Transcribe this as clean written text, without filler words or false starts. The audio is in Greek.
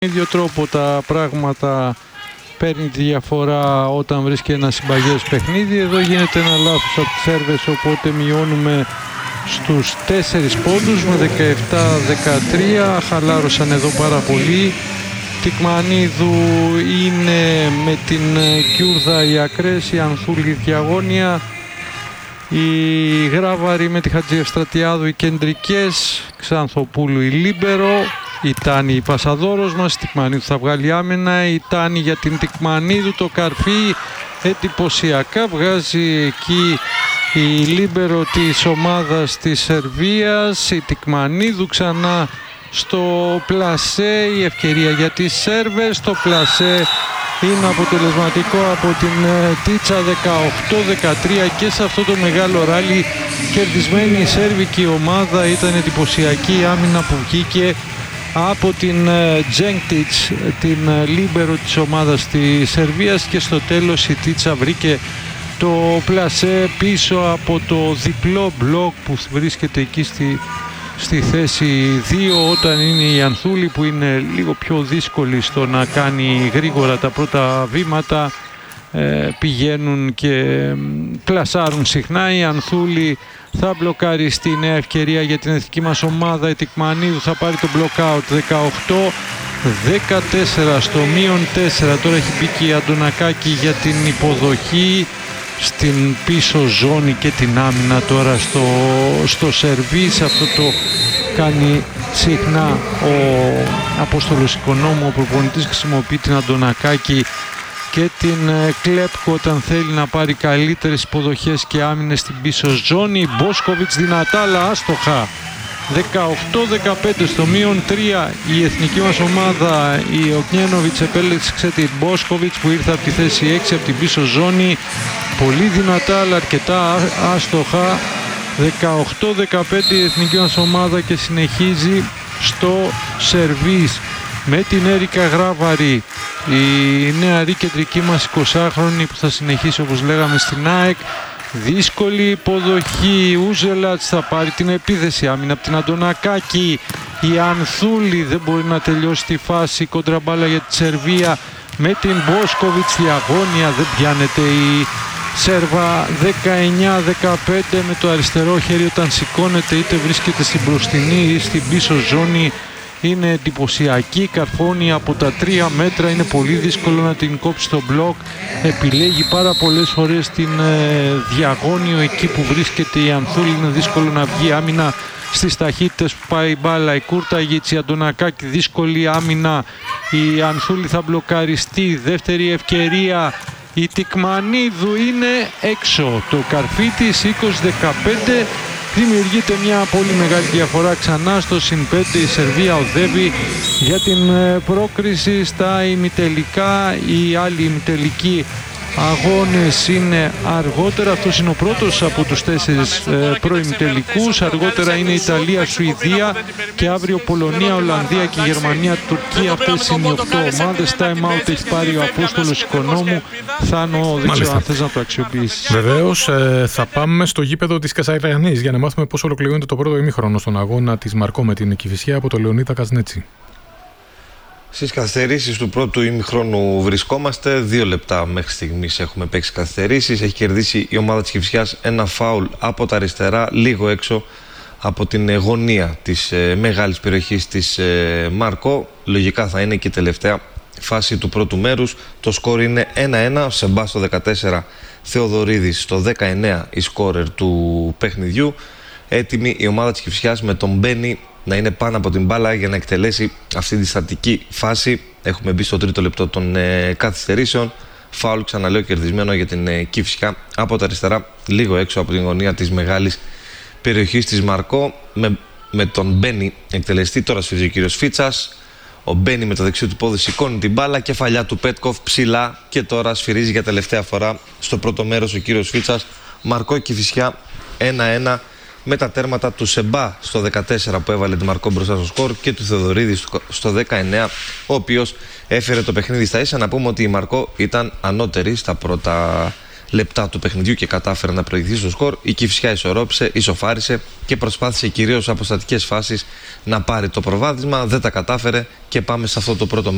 ίδιο τρόπο τα πράγματα παίρνει τη διαφορά όταν βρίσκει ένα συμπαγές παιχνίδι. Εδώ γίνεται ένα λάθος από τις Σέρβες, οπότε μειώνουμε στους 4 πόντους με 17-13. Χαλάρωσαν εδώ πάρα πολύ. Τικμανίδου είναι με την Κιούρδα οι ακρές, η Ανθούλη διαγώνια, η Γράβαρη με τη Χατζιευστρατιάδου οι κεντρικές, Ξανθοπούλου η Λίμπερο, η Τάνη η Πασαδόρος μας, η Τικμανίδου θα βγάλει άμυνα, η Τάνη για την Τικμανίδου, το καρφί εντυπωσιακά βγάζει εκεί η Λίμπερο της ομάδας της Σερβίας, η Τικμανίδου ξανά στο πλασέ, η ευκαιρία για τις Σέρβες, το πλασέ είναι αποτελεσματικό από την Τίτσα, 18-13, και σε αυτό το μεγάλο ράλι κερδισμένη η σέρβικη ομάδα. Ήταν εντυπωσιακή η άμυνα που βγήκε από την Τζέγκτιτς, την λίμπερο της ομάδας της Σερβίας, και στο τέλος η Τίτσα βρήκε το πλασέ πίσω από το διπλό μπλοκ που βρίσκεται εκεί στη θέση 2, όταν είναι η Ανθούλη που είναι λίγο πιο δύσκολη στο να κάνει γρήγορα τα πρώτα βήματα, πηγαίνουν και πλασάρουν συχνά. Η Ανθούλη θα μπλοκάρει στη νέα ευκαιρία για την εθνική μας ομάδα, η Τικμανίδου θα πάρει το blockout, 18-14 στο -4. Τώρα έχει μπει και η Αντωνακάκη για την υποδοχή στην πίσω ζώνη και την άμυνα τώρα στο σερβίς. Αυτό το κάνει συχνά ο Απόστολος Οικονόμου, ο προπονητής χρησιμοποιεί την Αντωνακάκη και την Κλέπκο όταν θέλει να πάρει καλύτερες υποδοχές και άμυνες στην πίσω ζώνη. Μπόσκοβιτς δυνατά αλλά άστοχα, 18-15 στο -3. Η εθνική μας ομάδα, η Οκνιένοβιτς, επέλεξε την Μπόσκοβιτς που ήρθε από τη θέση 6 από την πίσω ζώνη, πολύ δυνατά αλλά αρκετά άστοχα. 18-15 η εθνική μας ομάδα και συνεχίζει στο σερβίς με την Έρικα Γράβαρη, η νεαρή κεντρική μας 20χρονη που θα συνεχίσει όπως λέγαμε στην ΑΕΚ. Δύσκολη υποδοχή, Ούζελατς θα πάρει την επίθεση, άμυνα από την Αντωνακάκη, η Ανθούλη δεν μπορεί να τελειώσει τη φάση, κοντραμπάλα για τη Σερβία με την Μπόσκοβιτς διαγώνια, δεν πιάνεται η Σέρβα. 19-15 με το αριστερό χέρι όταν σηκώνεται, είτε βρίσκεται στην μπροστινή ή στην πίσω ζώνη, είναι εντυπωσιακή. Καρφώνει από τα 3 μέτρα, είναι πολύ δύσκολο να την κόψει στο μπλοκ, επιλέγει πάρα πολλές φορές την διαγώνιο εκεί που βρίσκεται η Ανθούλη, είναι δύσκολο να βγει άμυνα στις ταχύτητες που πάει η μπάλα. Η Κούρταγιτς, η Αντωνακάκη, δύσκολη άμυνα, η Ανθούλη θα μπλοκαριστεί. Δεύτερη ευκαιρία, η Τικμανίδου είναι έξω, το καρφί της, 20-15. Δημιουργείται μια πολύ μεγάλη διαφορά ξανά στο +5. Η Σερβία οδεύει για την πρόκριση στα ημιτελικά. Οι άλλοι ημιτελικοί αγώνες είναι αργότερα. Αυτός είναι ο πρώτος από τους 4 προημιτελικούς. Αργότερα είναι Ιταλία, Σουηδία και αύριο Πολωνία, Ολλανδία και Γερμανία, Τουρκία. Αυτές είναι οι 8 ομάδες. Time out έχει πάρει ο Απόστολος Οικονόμου. Θάνο, δεν ξέρω αν θες να το αξιοποιήσεις. Βεβαίως, θα πάμε στο γήπεδο της Κασαϊρανής για να μάθουμε πώς ολοκληρώνεται το πρώτο ημίχρονο στον αγώνα της Μαρκό με την Κηφισιά από τον Λεωνίδα Καζνέτσι. Στις καθυστερήσεις του πρώτου ημιχρόνου βρισκόμαστε. 2 λεπτά μέχρι στιγμής έχουμε παίξει καθυστερήσεις. Έχει κερδίσει η ομάδα της Κηφισιάς ένα φάουλ από τα αριστερά, λίγο έξω από την γωνία της μεγάλης περιοχής της Μαρκό. Λογικά θα είναι και η τελευταία φάση του πρώτου μέρους. Το σκορ είναι 1-1. Σεμπά στο 14, Θεοδωρίδης στο 19 η σκόρερ του παιχνιδιού. Έτοιμη η ομάδα της Κηφισιάς με τον Μπένι να είναι πάνω από την μπάλα για να εκτελέσει αυτή τη στατική φάση. Έχουμε μπει στο 3ο λεπτό των καθυστερήσεων. Φάουλ, ξαναλέω, κερδισμένο για την Κηφισιά από τα αριστερά, λίγο έξω από την γωνία της μεγάλης περιοχής της Μαρκό. Με τον Μπένι εκτελεστή. Τώρα σφυρίζει ο κύριος Φίτσας. Ο Μπένι με το δεξί του πόδι σηκώνει την μπάλα. Κεφαλιά του Πέτκοφ ψηλά. Και τώρα σφυρίζει για τελευταία φορά στο πρώτο μέρος ο κύριος Φίτσας. Μαρκό Κηφισιά 1-1. Με τα τέρματα του Σεμπά στο 14 που έβαλε τη Μαρκό μπροστά στο σκορ και του Θεοδωρίδη στο 19, ο οποίος έφερε το παιχνίδι στα ίσα. Να πούμε ότι η Μαρκό ήταν ανώτερη στα πρώτα λεπτά του παιχνιδιού και κατάφερε να προηγηθεί στο σκορ. Η Κηφισιά ισορρόπησε, ισοφάρισε και προσπάθησε κυρίως από στατικές φάσεις να πάρει το προβάδισμα. Δεν τα κατάφερε και πάμε σε αυτό το πρώτο